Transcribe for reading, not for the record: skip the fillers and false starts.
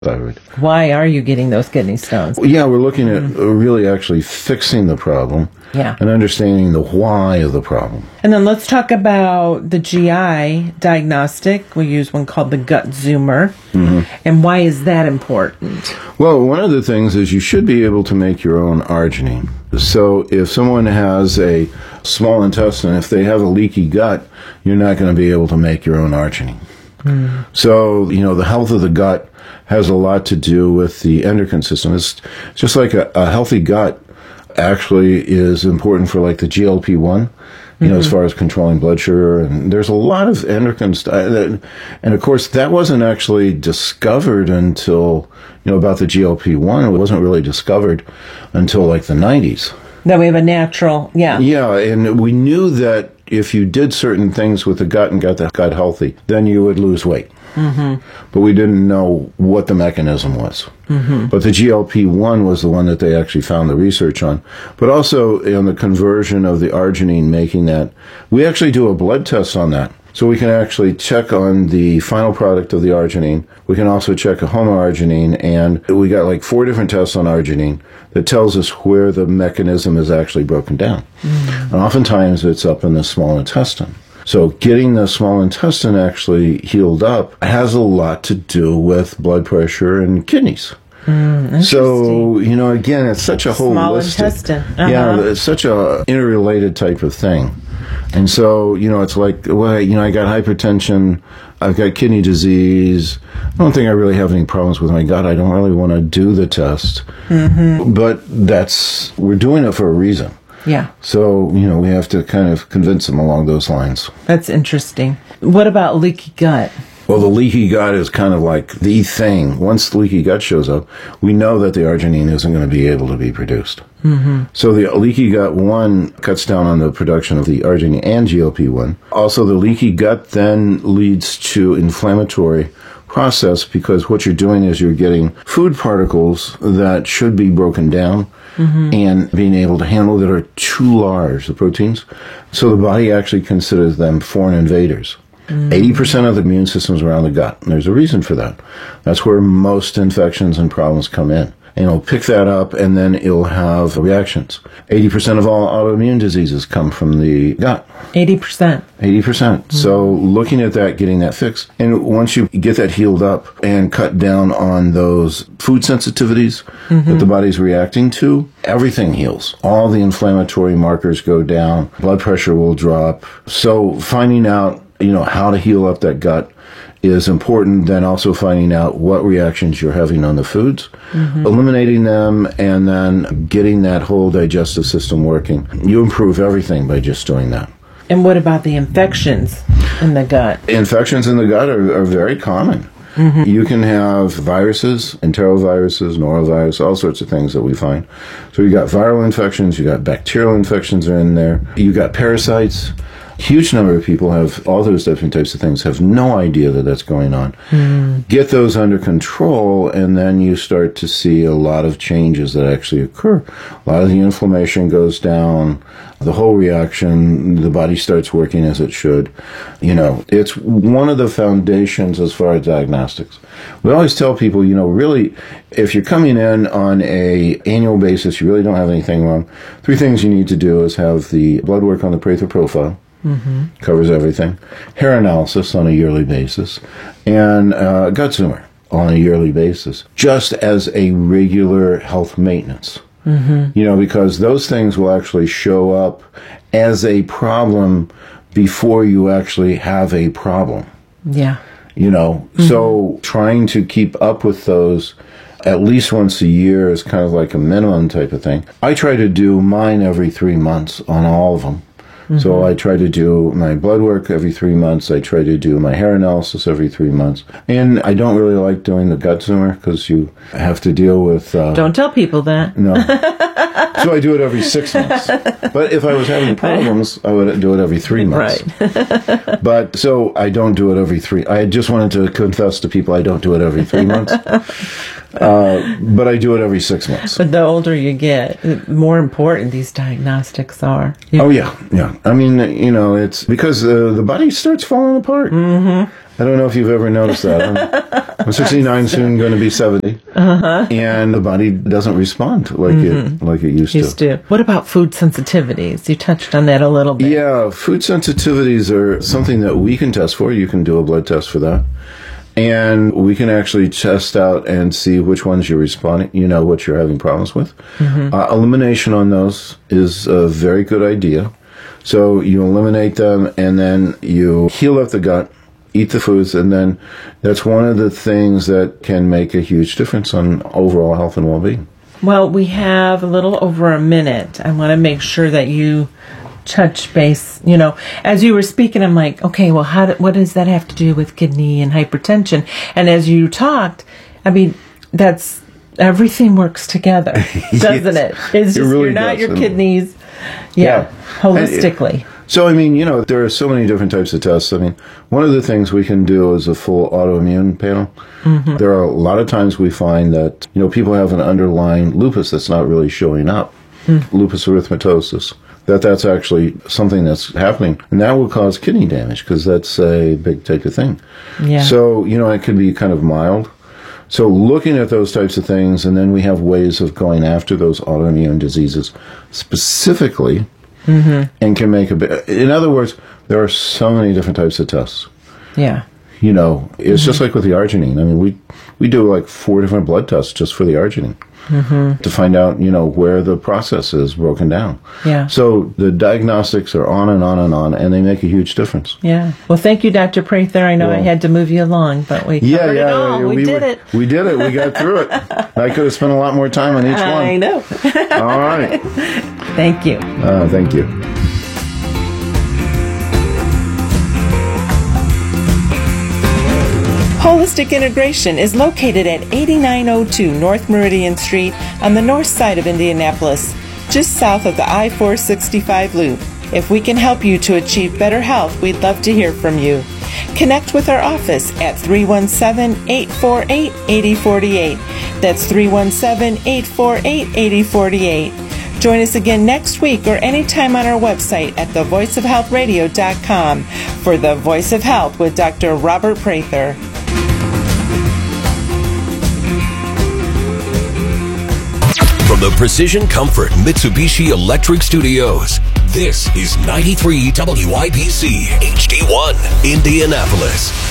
thyroid. Why are you getting those kidney stones? Yeah, we're looking at really actually fixing the problem and understanding the why of the problem. And then let's talk about the GI diagnostic. We use one called the Gut Zoomer. And why is that important? Well, one of the things is you should be able to make your own arginine. So if someone has a small intestine, if they have a leaky gut, you're not going to be able to make your own arginine. So, the health of the gut has a lot to do with the endocrine system. It's just like a healthy gut actually is important for like the GLP-1, as far as controlling blood sugar. And there's a lot of endocrine stuff. And of course, that wasn't actually discovered until, about the GLP-1. It wasn't really discovered until like the 90s. That we have a natural, Yeah, and we knew that if you did certain things with the gut and got the gut healthy, then you would lose weight. But we didn't know what the mechanism was. But the GLP-1 was the one that they actually found the research on. But also in the conversion of the arginine, making that, we actually do a blood test on that. So we can actually check on the final product of the arginine. We can also check a homoarginine, and we got like 4 different tests on arginine that tells us where the mechanism is actually broken down. And oftentimes it's up in the small intestine. So getting the small intestine actually healed up has a lot to do with blood pressure and kidneys. So, again, it's such a small holistic... intestine. Yeah, it's such a interrelated type of thing. And so, it's like, well, I got hypertension, I've got kidney disease. I don't think I really have any problems with my gut. I don't really want to do the test. But we're doing it for a reason. Yeah. So, we have to kind of convince them along those lines. That's interesting. What about leaky gut? Well, the leaky gut is kind of like the thing. Once the leaky gut shows up, we know that the arginine isn't going to be able to be produced. So the leaky gut, one, cuts down on the production of the arginine and GLP-1. Also, the leaky gut then leads to inflammatory process, because what you're doing is you're getting food particles that should be broken down and being able to handle that are too large, the proteins. So the body actually considers them foreign invaders. 80% of the immune system is around the gut, and there's a reason for that. That's where most infections and problems come in. And it'll pick that up, and then it'll have reactions. 80% of all autoimmune diseases come from the gut. 80%. 80%. So looking at that, getting that fixed. And once you get that healed up and cut down on those food sensitivities that the body's reacting to, everything heals. All the inflammatory markers go down. Blood pressure will drop. So finding out, how to heal up that gut is important. Then also finding out what reactions you're having on the foods, eliminating them, and then getting that whole digestive system working. You improve everything by just doing that. And what about the infections in the gut? Infections in the gut are very common. You can have viruses, enteroviruses, norovirus, all sorts of things that we find. So you got viral infections, you got bacterial infections are in there, you got parasites. Huge number of people have all those different types of things, have no idea that that's going on. Get those under control, and then you start to see a lot of changes that actually occur. A lot of the inflammation goes down, the whole reaction, the body starts working as it should. It's one of the foundations as far as diagnostics. We always tell people, really, if you're coming in on a annual basis, you really don't have anything wrong. 3 things you need to do is have the blood work on the Prather profile. Covers everything. Hair analysis on a yearly basis, and gut zoomer on a yearly basis, just as a regular health maintenance. Because those things will actually show up as a problem before you actually have a problem. Yeah. So trying to keep up with those at least once a year is kind of like a minimum type of thing. I try to do mine every 3 months on all of them. So I try to do my blood work every 3 months. I try to do my hair analysis every 3 months. And I don't really like doing the gut zoomer because you have to deal with... Don't tell people that. No. So I do it every 6 months. But if I was having problems, I would do it every 3 months. Right. But so I don't do it every 3. I just wanted to confess to people I don't do it every 3 months. But I do it every 6 months. But the older you get, the more important these diagnostics are. Oh, yeah. I mean, it's because the body starts falling apart. I don't know if you've ever noticed that. I'm 69, soon going to be 70. And the body doesn't respond like it used to. What about food sensitivities? You touched on that a little bit. Yeah, food sensitivities are something that we can test for. You can do a blood test for that. And we can actually test out and see which ones you're responding, what you're having problems with. Elimination on those is a very good idea. So you eliminate them, and then you heal up the gut, eat the foods, and then that's one of the things that can make a huge difference on overall health and well-being. Well, we have a little over a minute. I want to make sure that you touch base. As you were speaking, I'm like, okay, well, what does that have to do with kidney and hypertension? And as you talked, I mean, that's everything works together, doesn't it? It's just really not does. Your kidneys, holistically. So, I mean, there are so many different types of tests. I mean, one of the things we can do is a full autoimmune panel. There are a lot of times we find that, people have an underlying lupus that's not really showing up, lupus erythematosus. That's actually something that's happening. And that will cause kidney damage because that's a big type of thing. Yeah. So, it can be kind of mild. So looking at those types of things, and then we have ways of going after those autoimmune diseases specifically, and can make a bit. In other words, there are so many different types of tests. Yeah. It's just like with the arginine. I mean, we do like 4 different blood tests just for the arginine to find out, where the process is broken down. Yeah. So the diagnostics are on and on and on, and they make a huge difference. Yeah. Well, thank you, Dr. Prather. I know I had to move you along, but we covered it all. We did it. We did it. We got through it. I could have spent a lot more time on each one. I know. All right. Thank you. Thank you. Holistic Integration is located at 8902 North Meridian Street on the north side of Indianapolis, just south of the I-465 loop. If we can help you to achieve better health, we'd love to hear from you. Connect with our office at 317-848-8048. That's 317-848-8048. Join us again next week or anytime on our website at thevoiceofhealthradio.com for The Voice of Health with Dr. Robert Prather. From the Precision Comfort Mitsubishi Electric Studios, this is 93 WIBC HD1, Indianapolis.